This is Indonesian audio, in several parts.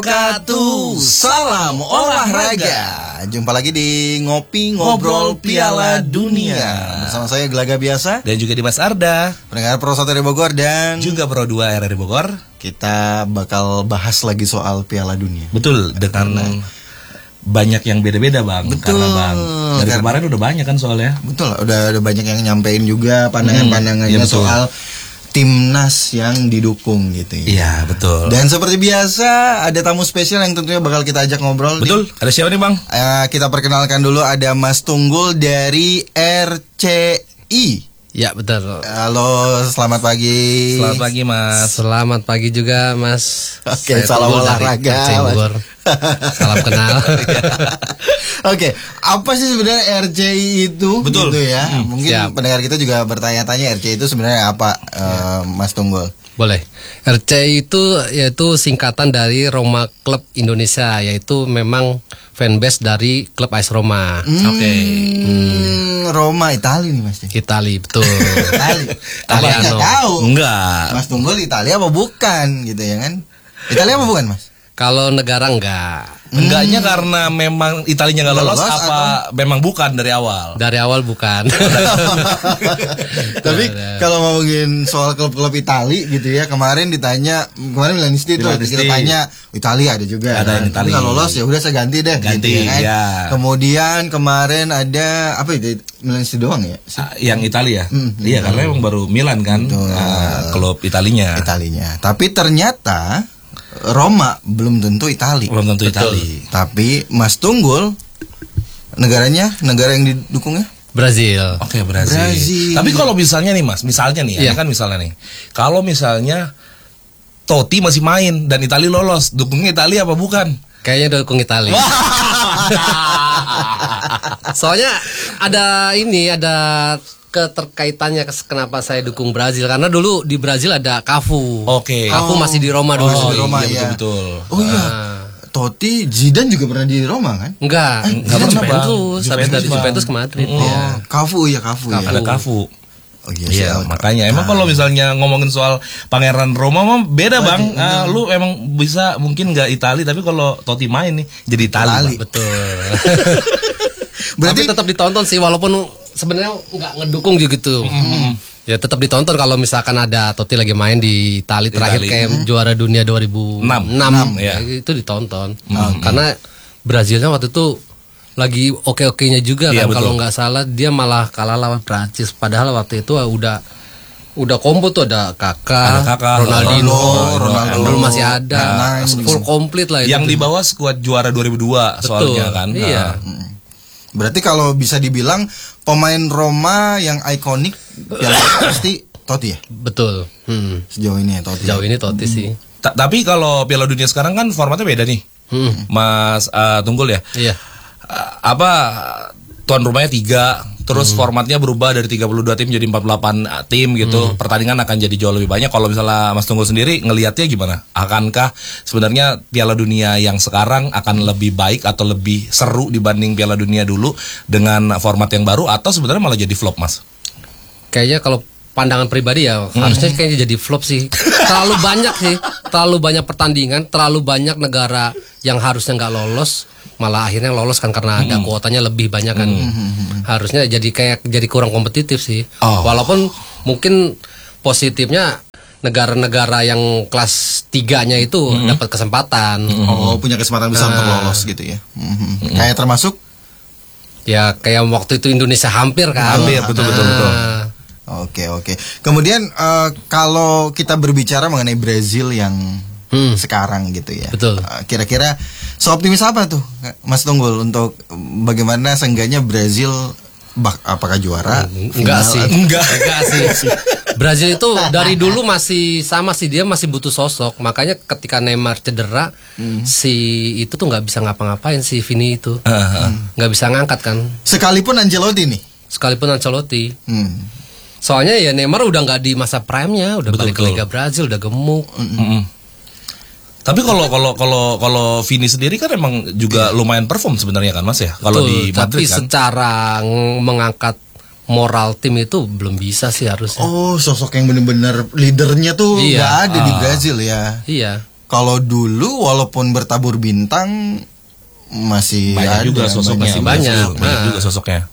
Salam olahraga. Jumpa lagi di Ngopi Ngobrol Piala Dunia. Bersama saya Gelaga Biasa dan juga Dimas Arda, pendengar Pro 1 RRI Bogor dan juga Pro 2 RRI Bogor. Kita bakal bahas lagi soal Piala Dunia. Betul, dengan banyak yang beda-beda Bang. Betul. Karena Bang, dari kemarin udah banyak kan soalnya. Betul, udah banyak yang nyampein juga pandangan-pandangannya ya soal timnas yang didukung gitu ya. Iya, betul. Dan seperti biasa ada tamu spesial yang tentunya bakal kita ajak ngobrol. Betul. Ada siapa nih Bang? Kita perkenalkan dulu, ada Mas Tunggul dari RCI. Ya, betul. Halo, selamat pagi. Selamat pagi Mas. Selamat pagi juga Mas. Oke, salam olahraga. Salam kenal. Oke, apa sih sebenarnya RCI itu? Betul. Gitu ya. Mungkin siap. pendengar kita juga bertanya-tanya RCI itu sebenarnya apa, Mas Tunggul? Boleh. RCI itu yaitu singkatan dari Roma Club Indonesia, yaitu memang fanbase dari klub AS Roma. Oke. Roma Italia nih Mas. Itali, betul. Italiano. Nggak tahu. Enggak. Mas Tunggul Italia apa bukan gitu ya kan? Italia apa bukan Mas? Kalau negara enggak. Enggaknya karena memang Italinya nggak lolos, apa memang bukan dari awal? Dari awal bukan. Tapi kalau ngomongin soal klub-klub Itali gitu ya, kemarin Milanisti itu kita tanya Italia ada juga. Ada yang Italia. Nggak lolos ya udah saya ganti deh. Ganti gitu ya kan? ya. Kemudian kemarin ada apa itu? Milanisti doang ya? Yang Italia. Iya, karena emang baru Milan kan, klub Italinya. Tapi ternyata Roma belum tentu Itali. Belum tentu Itali. Tapi Mas Tunggul negara yang didukungnya Brazil. Oke, Brazil. Tapi kalau misalnya nih Mas, misalnya nih, Iya. kan misalnya nih, kalau misalnya Totti masih main dan Italia lolos, dukungnya Italia apa bukan? Kayaknya dukung Itali. Soalnya ada keterkaitannya kenapa saya dukung Brazil, karena dulu di Brazil ada Cafu. Oke. Cafu masih di Roma dulu. Masih di Roma, iya, iya. betul. Oh iya. Totti, Zidane juga pernah di Roma kan? Enggak pernah, Juventus. Habis dari Bang. Juventus ke Madrid. Ya. Cafu ya. Ada Cafu. Oh iya, Iya, makanya emang kalau misalnya ngomongin soal Pangeran Roma mah beda Bang. Lu emang bisa mungkin nggak Itali, tapi kalau Totti main nih jadi Itali. Betul. Berarti Tapi tetap ditonton sih, walaupun sebenarnya nggak ngedukung gitu. Ya tetap ditonton kalau misalkan ada Totti lagi main di Itali terakhir kayak juara dunia 2006 ya. Itu ditonton. Karena Brazilnya waktu itu lagi oke-okenya juga Iya, kan, betul. kalau nggak salah dia malah kalah lawan Prancis, padahal waktu itu udah kombo tuh, ada Kakak, Ronaldo masih ada, full komplit lah itu. Yang di bawah skuad juara 2002 soalnya kan. Iya. berarti kalau bisa dibilang pemain Roma yang ikonik ya pasti Totti ya. Betul. Sejauh ini ya Totti. Jauh ini Totti sih. Tapi kalau Piala Dunia sekarang kan formatnya beda nih. Mas Tunggul ya. Iya. Tuan rumahnya 3, terus formatnya berubah dari 32 tim jadi 48 tim gitu. Pertandingan akan jadi jauh lebih banyak. Kalau misalnya Mas Tunggul sendiri ngelihatnya gimana? Akankah sebenarnya Piala Dunia yang sekarang akan lebih baik atau lebih seru dibanding Piala Dunia dulu dengan format yang baru, atau sebenarnya malah jadi flop, Mas? Kayaknya kalau pandangan pribadi ya harusnya kayaknya jadi flop sih. Terlalu banyak pertandingan, terlalu banyak negara yang harusnya nggak lolos, malah akhirnya lolos kan karena ada kuotanya lebih banyak kan. Harusnya jadi kurang kompetitif sih. Walaupun mungkin positifnya negara-negara yang kelas 3-nya itu dapat kesempatan. Punya kesempatan besar untuk lolos gitu ya. Kayak termasuk ya kayak waktu itu Indonesia hampir kan. Hampir, betul. Oke. Kemudian kalau kita berbicara mengenai Brazil yang sekarang gitu ya. Betul. Kira-kira seoptimis apa tuh Mas Tunggul untuk bagaimana seenggaknya Brazil apakah juara? Enggak sih. Enggak sih. Brazil itu dari dulu masih sama sih, dia masih butuh sosok. Makanya ketika Neymar cedera, si itu tuh nggak bisa ngapa-ngapain, si Vini itu nggak bisa ngangkat kan. Sekalipun Ancelotti. Soalnya ya Neymar udah nggak di masa prime-nya, udah balik ke Liga Brazil, udah gemuk. Tapi kalau Vini sendiri kan emang juga lumayan perform sebenarnya kan Mas ya. Kalau di Madrid tapi kan. secara mengangkat moral tim itu belum bisa sih harusnya. Oh, sosok yang benar-benar leadernya tuh nggak ada di Brazil ya. Iya. kalau dulu walaupun bertabur bintang masih Banyak ada, juga sosoknya. masih banyak. Banyak Nah. juga sosoknya.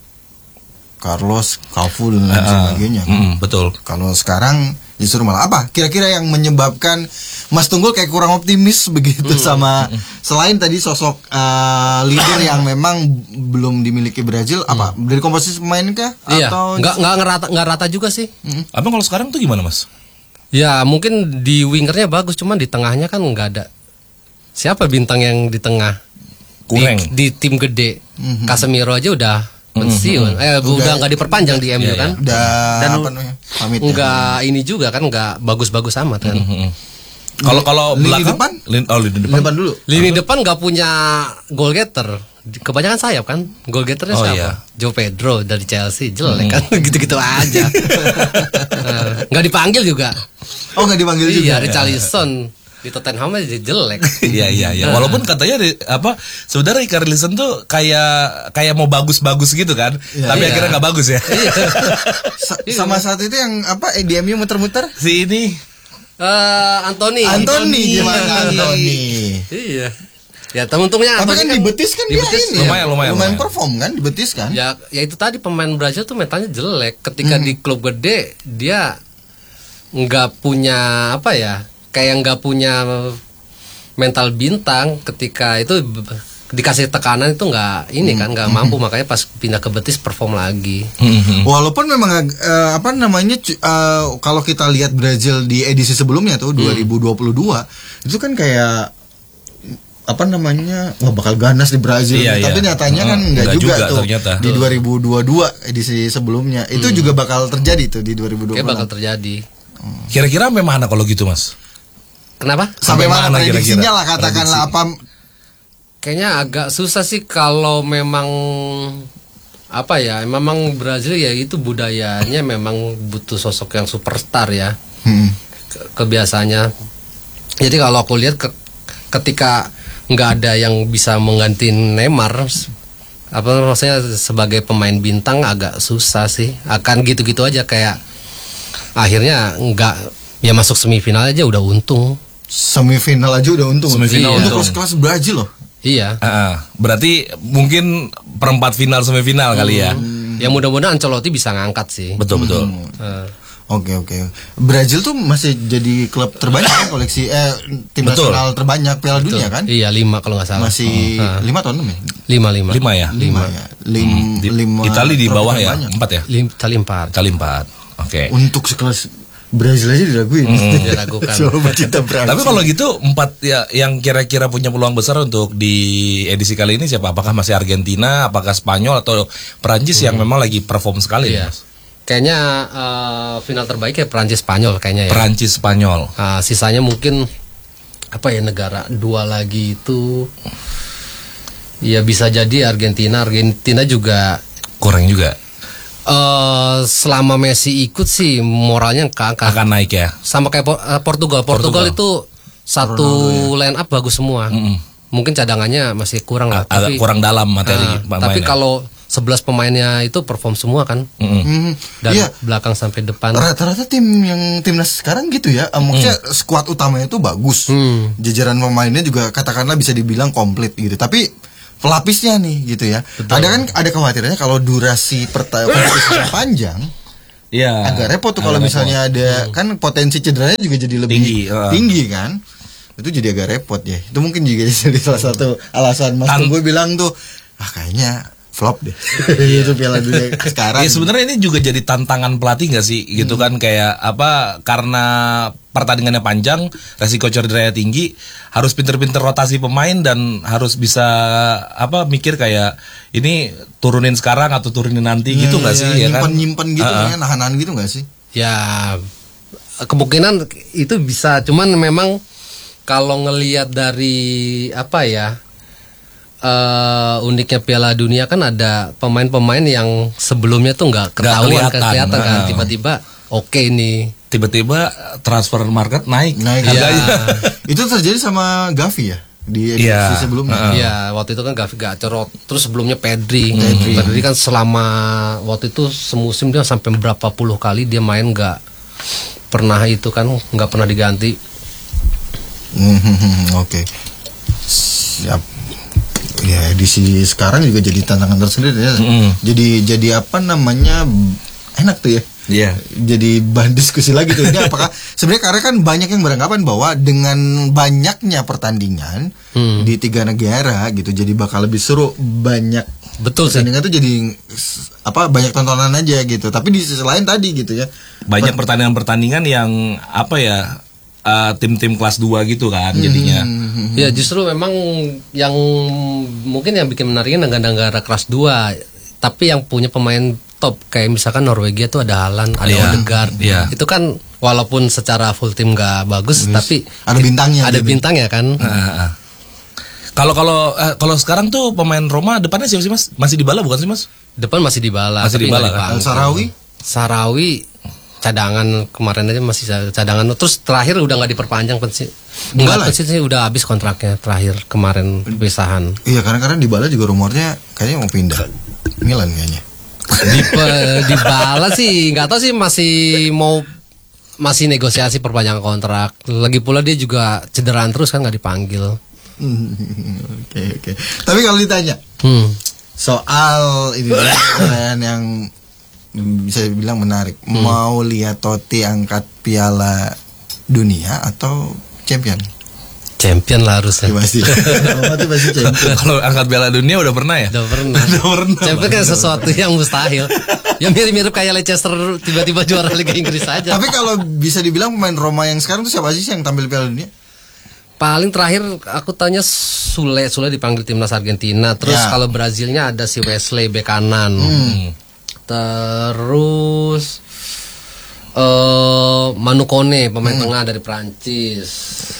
Carlos, Cafu dan lain sebagainya. Betul. Kalau sekarang justru malah apa? Kira-kira yang menyebabkan Mas Tunggul kayak kurang optimis begitu sama selain tadi sosok leader yang memang belum dimiliki Brazil apa? Dari komposisi pemain kah? Iya, Atau nggak rata juga sih. Abang kalau sekarang tuh gimana, Mas? Ya mungkin di wingernya bagus, cuman di tengahnya kan nggak ada. Siapa bintang yang di tengah? Kurang. Di tim gede. Casemiro aja udah pensiun. Udah nggak diperpanjang di MU kan? udah Dan apa namanya? Pamit. nggak ini juga kan, nggak bagus-bagus amat kan. Kalau Lini belakang depan? lini depan. Depan dulu. Lini depan nggak punya goal getter. Kebanyakan sayap kan. Goal getternya Oh, siapa? iya. Joe Pedro dari Chelsea, jelek kan. Gitu-gitu aja. Nggak dipanggil juga. Oh, nggak dipanggil juga. Iya, Richarlison di Tottenham aja jelek. Iya. Walaupun katanya sebenarnya Richarlison tuh kayak mau bagus-bagus gitu kan. Tapi Iya. akhirnya nggak bagus ya. Sama saat itu yang apa? Di MU muter-muter. Si ini Anthony. Anthony gimana Anthony? Iya. Ya, untungnya Tapi Anthony kan di betis kan di dia betis ini lumayan. perform kan di betis kan? ya itu tadi pemain Brazil tuh mentalnya jelek. Ketika di klub gede dia nggak punya apa ya? Kayak nggak punya mental bintang. Ketika itu dikasih tekanan itu nggak ini kan, nggak mampu, makanya pas pindah ke betis perform lagi. Walaupun memang apa namanya kalau kita lihat Brazil di edisi sebelumnya tuh 2022 itu kan kayak apa namanya bakal ganas di Brazil, Iya, tapi iya. nyatanya kan nggak Nggak juga juga tuh ternyata. di 2022 edisi sebelumnya itu juga bakal terjadi tuh di 2020. Kayak bakal terjadi. kira-kira sampai mana kalau gitu, Mas? Kenapa? Sampai mana kira-kira? prediksinya lah katakanlah apa? Kayaknya agak susah sih kalau memang apa ya, memang Brazil ya itu budayanya memang butuh sosok yang superstar ya. Kebiasaannya. Jadi kalau aku lihat ketika nggak ada yang bisa mengganti Neymar, apa maksudnya sebagai pemain bintang agak susah sih. Akan gitu-gitu aja, kayak akhirnya nggak, ya masuk semifinal aja udah untung. Semifinal aja udah untung. Semifinal untuk untung. kelas Brazil loh. Iya. Berarti mungkin perempat final semifinal kali ya. Ya mudah-mudahan Ancelotti bisa ngangkat sih. Betul. Oke. Brazil tuh masih jadi klub terbanyak kan koleksi tim Betul. nasional terbanyak Piala Dunia kan? Iya 5 kalau nggak salah. Masih 5 atau 6 ya? 5. 5 ya. 5 ya. Lima Itali di klub bawah ya. terbanyak. 4 ya. Kali 4. Kali 4. Oke. Untuk sekelas Brazil aja diraguin. Diragukan. Coba kita Brazil. Tapi kalau gitu 4 ya yang kira-kira punya peluang besar untuk di edisi kali ini siapa? Apakah masih Argentina, apakah Spanyol atau Perancis yang memang lagi perform sekali? Iya. Mas? Kayaknya final terbaik ya Prancis Spanyol kayaknya ya. Perancis Spanyol. Sisanya mungkin apa ya, negara 2 lagi itu ya bisa jadi Argentina juga Kurang juga. selama Messi ikut sih moralnya keangkat. Akan naik ya. Sama kayak Portugal itu satu line up bagus semua. Mungkin cadangannya masih kurang lah, Agak kurang dalam materi tapi pemainnya. kalau 11 pemainnya itu perform semua kan, dari Iya. belakang sampai depan. Rata-rata timnas sekarang gitu ya. Maksudnya skuad utamanya itu bagus. Jajaran pemainnya juga katakanlah bisa dibilang komplit gitu. Tapi pelapisnya nih gitu ya. Ada kekhawatirannya kalau durasi kompetisinya panjang. Iya. Agak repot tuh kalau misalnya ada kan potensi cederanya juga jadi lebih tinggi kan. Itu jadi agak repot ya. Itu mungkin juga jadi salah satu alasan Mas gue bilang tuh kayaknya flop deh. Itu Piala Dunia sekarang. Ya sebenarnya ini juga jadi tantangan pelatih nggak sih gitu kan, kayak apa, karena pertandingannya panjang, resiko cederanya tinggi, harus pinter-pinter rotasi pemain dan harus bisa mikir kayak ini turunin sekarang atau turunin nanti gitu nggak sih ya kan? Nyimpen gitu kan, nahan-nahan gitu nggak sih? Ya kemungkinan itu bisa, cuman memang kalau ngelihat dari apa ya, uniknya Piala Dunia kan ada pemain-pemain yang sebelumnya tuh nggak ketahuan, kelihatan kan, tiba-tiba oke nih, tiba-tiba transfer market naik harganya. Itu terjadi sama Gavi ya di edisi sebelumnya. Iya, waktu itu kan Gavi Gacor, terus sebelumnya Pedri kan selama waktu itu semusim dia sampai berapa puluh kali dia main nggak pernah itu kan, nggak pernah diganti. Oke. Siap. Ya edisi sekarang juga jadi tantangan tersendiri ya. Jadi apa namanya, enak tuh ya. Iya. Jadi bahan diskusi lagi tuh. Ini apakah sebenarnya, karena kan banyak yang beranggapan bahwa dengan banyaknya pertandingan di 3 negara gitu, jadi bakal lebih seru, banyak Betul sih. pertandingan tuh jadi banyak tontonan aja gitu. Tapi di sisi lain tadi gitu ya, Banyak pertandingan-pertandingan yang tim-tim kelas 2 gitu kan jadinya. Ya justru memang yang mungkin yang bikin menariknya negara-negara kelas 2 tapi yang punya pemain top, kayak misalkan Norwegia tuh ada Haaland, ada Odegaard. Itu kan walaupun secara full tim nggak bagus, tapi ada bintangnya. Ada gitu. bintangnya kan. Kalau sekarang tuh pemain Roma depannya siapa sih Mas? Masih Dybala bukan sih Mas? Depan masih Dybala. Masih tapi Dybala nggak kan? dipanggil. Al-Sarawi? Sarawi cadangan kemarin aja masih cadangan. Terus terakhir udah nggak diperpanjang pensiun. Dybala? Enggak, pensiun sih udah habis kontraknya terakhir kemarin perpisahan. Iya, karena Dybala juga rumornya kayaknya mau pindah Milan kayaknya. Dybala sih nggak tahu sih, masih negosiasi perpanjangan kontrak. Lagi pula dia juga cederaan terus kan, nggak dipanggil. Oke. Tapi kalau ditanya soal ini yang bisa dibilang menarik, mau lihat Totti angkat piala dunia atau champion? Champion lah harusnya. Ya, pasti. Pasti champion. Kalau angkat piala dunia udah pernah ya? Udah pernah. Champion kan sesuatu yang mustahil. Yang mirip-mirip kayak Leicester tiba-tiba juara Liga Inggris saja. Tapi kalau bisa dibilang pemain Roma yang sekarang tuh siapa sih yang tampil piala dunia? Paling terakhir aku tanya Sule dipanggil timnas Argentina. Terus kalau Brazilnya ada si Wesley bek kanan. Terus Manu Kone pemain tengah dari Prancis.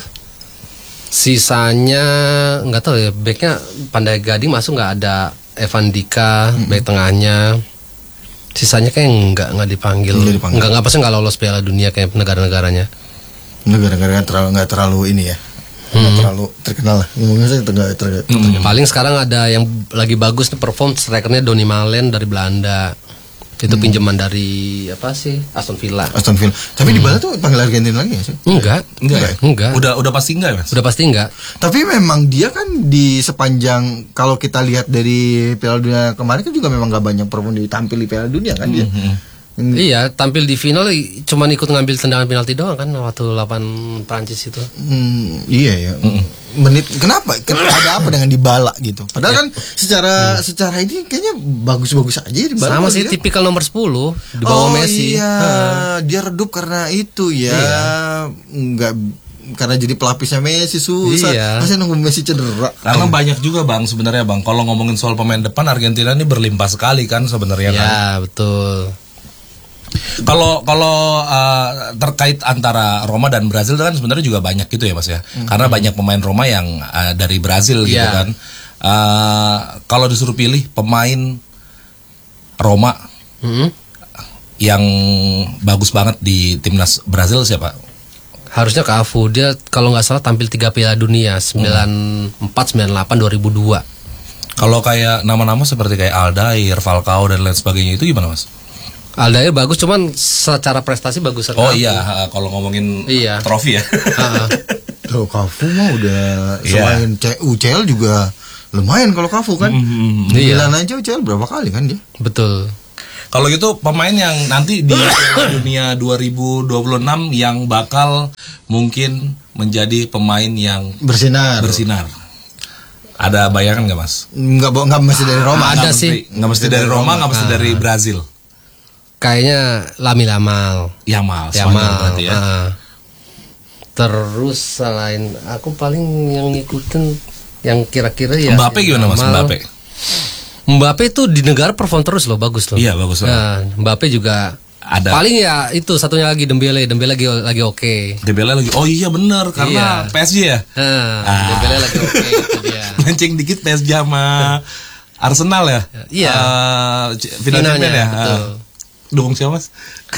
Sisanya nggak tahu ya, backnya Pandai Gading masuk nggak, ada Evan Dika back tengahnya. Sisanya kayak nggak dipanggil. Nggak pasti nggak lolos Piala Dunia kayak negara-negaranya. Negara-negara nggak terlalu ini ya. Nggak terlalu terkenal lah. Ngomongnya saya terkenal. Paling sekarang ada yang lagi bagus nih perform, strikernya Donny Malen dari Belanda. Itu pinjaman dari Aston Villa. Tapi Dybala tuh panggil Argentina lagi ya sih? Enggak. Udah pasti enggak Mas? Udah pasti enggak. Tapi memang dia kan di sepanjang, kalau kita lihat dari Piala Dunia kemarin kan juga memang gak banyak perform ditampil di Piala Dunia kan dia. Iya, tampil di final cuman ikut ngambil tendangan penalti doang kan waktu 8 Prancis itu. Iya ya. Menit kenapa? Ada apa dengan Dybala gitu? Padahal kan secara ini kayaknya bagus-bagus aja Dybala. Sama sih, tipikal nomor 10 di bawah Messi. Iya, dia redup karena itu ya. Enggak, karena jadi pelapisnya Messi susah. Iya. Masa nunggu Messi cedera? Karena banyak juga Bang sebenarnya Bang. Kalau ngomongin soal pemain depan, Argentina ini berlimpah sekali kan sebenarnya kan. Ya, betul. Kalau terkait antara Roma dan Brazil kan sebenarnya juga banyak gitu ya Mas ya. Karena banyak pemain Roma yang dari Brazil gitu kan. Kalau disuruh pilih pemain Roma yang bagus banget di timnas Brazil siapa? Harusnya Cafu. Dia kalau nggak salah tampil 3 Piala Dunia 94, 98, 2002. Kalau kayak nama-nama seperti kayak Aldair, Falcao dan lain sebagainya itu gimana Mas? Aldair bagus, cuman secara prestasi bagus sekali. Oh iya, kalau ngomongin trofi ya. Tuh Cafu mah udah selain UCL juga lumayan kalau Cafu kan. Milan aja UCL berapa kali kan dia? Betul. Kalau gitu pemain yang nanti di Piala Dunia 2026 yang bakal mungkin menjadi pemain yang bersinar. Ada bayangan nggak Mas? Nggak mesti dari Roma. Ada sih. Nggak mesti dari Roma, nggak mesti dari Brazil. Kayaknya Yamal berarti ya. Terus selain aku paling yang ngikutin yang kira-kira ya Mbappe gimana Mas? Mbappe itu di negara perform terus loh, bagus loh. Iya, bagus loh. Nah, Mbappe juga ada. Paling ya itu satunya lagi Dembele lagi oke. Dembele lagi. Oh iya benar karena PSG ya. Dembele lagi oke itu dia. Mancing dikit PSG sama Arsenal ya. Iya. Final champion ya. Betul. Dukung siapa Mas?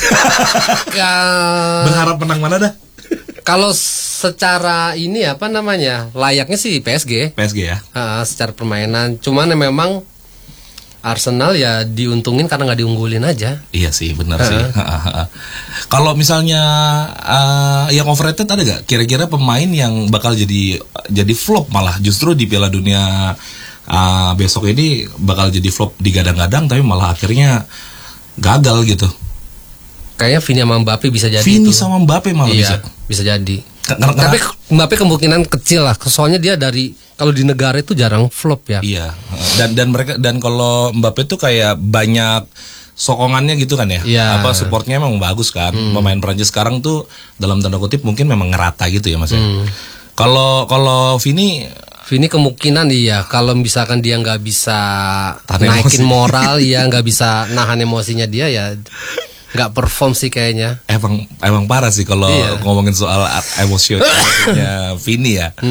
Berharap menang mana dah? Kalau secara ini layaknya sih PSG. PSG ya. Secara permainan, cuman memang Arsenal ya diuntungin karena nggak diunggulin aja. Iya sih, benar sih. Kalau misalnya yang overrated ada gak? Kira-kira pemain yang bakal jadi flop malah justru di Piala Dunia besok ini bakal jadi flop digadang-gadang tapi malah akhirnya gagal gitu. Kayaknya Vini sama Mbappe bisa jadi. Vini itu. sama Mbappe malah bisa jadi. Karena Tapi Mbappe kemungkinan kecil lah. Soalnya dia kalau di negara itu jarang flop ya. Iya. Dan kalau Mbappe tuh kayak banyak sokongannya gitu kan ya. Iya. Supportnya emang bagus kan. Pemain Prancis sekarang tuh dalam tanda kutip mungkin memang ngerata gitu ya Mas ya. Kalau Vini kemungkinan iya, kalau misalkan dia nggak bisa Tahan naikin emosi. moral, ya nggak bisa nahan emosinya dia ya nggak perform sih kayaknya. emang parah sih kalau ngomongin soal emosinya Vini ya.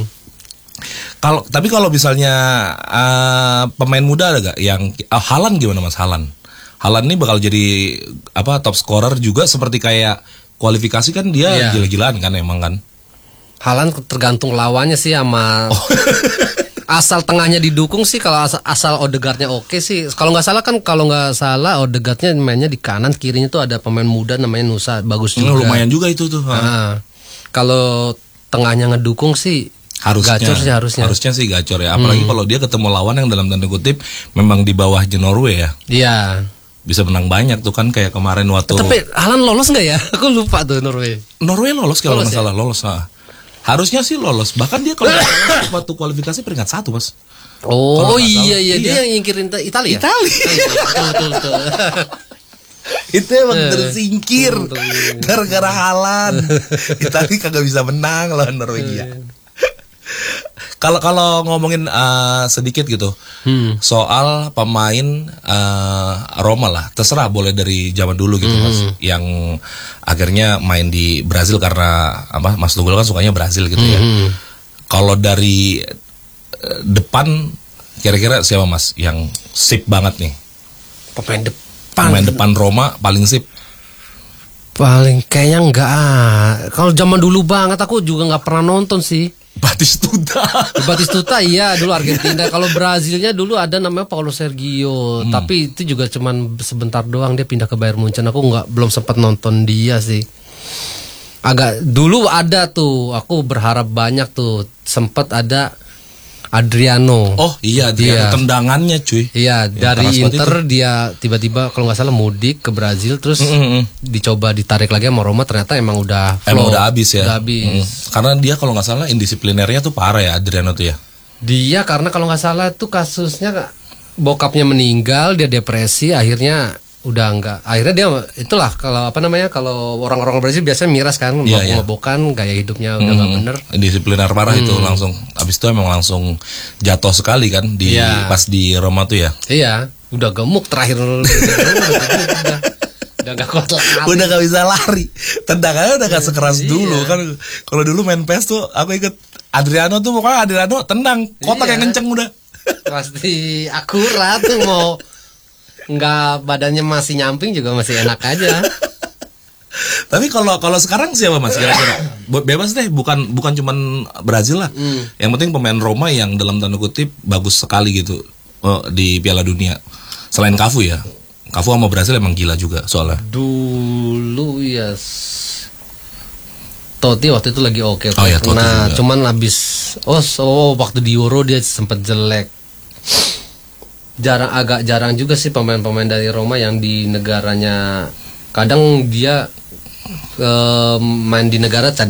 Tapi kalau misalnya pemain muda ada gak yang Haaland gimana Mas? Haaland ini bakal jadi top scorer juga seperti kayak kualifikasi kan dia gila-gilaan kan emang kan. Haaland tergantung lawannya sih sama asal tengahnya didukung sih. Kalau asal Odegaardnya oke sih. Kalau nggak salah Odegaardnya mainnya di kanan, kirinya tuh ada pemain muda namanya Nusa, bagus juga. Lumayan juga itu tuh. Kalau tengahnya ngedukung sih gacor sih harusnya. Harusnya sih gacor ya. Apalagi kalau dia ketemu lawan yang dalam tanda kutip memang di bawah Norway ya. Iya. Bisa menang banyak tuh kan kayak kemarin waktu. Tapi Haaland lolos nggak ya? Aku lupa tuh Norway. Norway lolos kalau nggak salah lolos. Harusnya sih lolos. Bahkan dia kalau waktu kualifikasi peringkat 1 Mas. Oh iya dia yang nyingkirin Italia. Betul. Itu emang tersingkir gara-gara Haaland. Italia kagak bisa menang lawan Norwegia. Kalau ngomongin sedikit gitu soal pemain Roma lah, terserah boleh dari zaman dulu gitu Mas, yang akhirnya main di Brazil karena Mas Tunggul kan sukanya Brazil gitu ya. Kalau dari depan kira-kira siapa Mas yang sip banget nih? Pemain depan Roma paling sip. Paling kayaknya enggak. Kalau zaman dulu banget aku juga nggak pernah nonton sih. Batistuta iya dulu Argentina. Kalau Brazilnya dulu ada namanya Paulo Sergio, tapi itu juga cuman sebentar doang, dia pindah ke Bayern Munchen. Aku belum sempat nonton dia sih. Agak dulu ada tuh, aku berharap banyak tuh, sempat ada Adriano. Oh iya, dia tendangannya cuy. Iya, dari Inter dia tiba-tiba kalau nggak salah mudik ke Brazil, terus dicoba ditarik lagi sama Roma, ternyata emang udah habis ya. Udah habis. Karena dia kalau nggak salah indisiplinernya tuh parah ya Adriano tuh ya. Dia karena kalau nggak salah tuh kasusnya bokapnya meninggal, dia depresi, akhirnya udah enggak. Akhirnya dia itulah kalau orang-orang Brazil biasanya miras kan, mabok-mabokan, gaya hidupnya udah nggak bener. Disipliner parah itu langsung. Abis itu emang langsung jatuh sekali kan pas di Roma tuh ya. Iya, udah gemuk terakhir. Udah nggak kuat lagi. Udah nggak bisa lari. Tendangannya udah nggak sekeras dulu kan. Kalau dulu main PES tuh aku ikut Adriano tuh, pokoknya Adriano tendang kotak yang kenceng udah. Pasti akurat tuh, mau nggak badannya masih nyamping juga masih enak aja. Tapi kalau sekarang siapa Mas kira-kira? Bebas deh, bukan cuman Brazil lah. Yang penting pemain Roma yang dalam tanda kutip bagus sekali gitu di Piala Dunia. Selain Cafu ya. Cafu sama Brazil emang gila juga soalnya. Dulu ya Totti waktu itu lagi oke. Oh ya, Totti juga. Cuman habis waktu di Euro dia sempat jelek. Agak jarang juga sih pemain-pemain dari Roma yang di negaranya. Kadang dia main di negara cadangan